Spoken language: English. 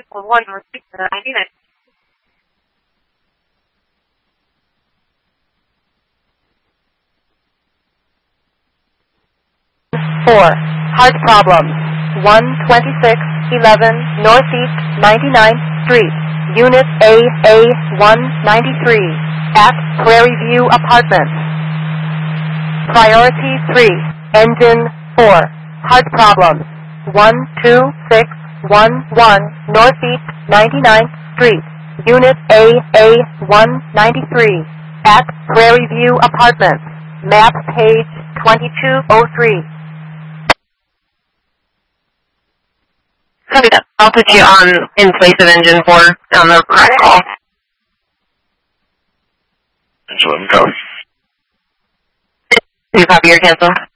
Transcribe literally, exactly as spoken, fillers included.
one or six ninety-nine. four. Heart problems. one twenty-six eleven Northeast ninety-ninth Street. Unit A A one ninety-three. At Prairie View Apartments. Priority three. Engine four. Heart problems. one two six one one Northeast ninety-ninth Street. Unit A A one ninety-three. At Prairie View Apartments. Map page twenty-two oh three. Copy that. I'll put you on in place of engine four on the correct call. Engine go. You copy your cancel?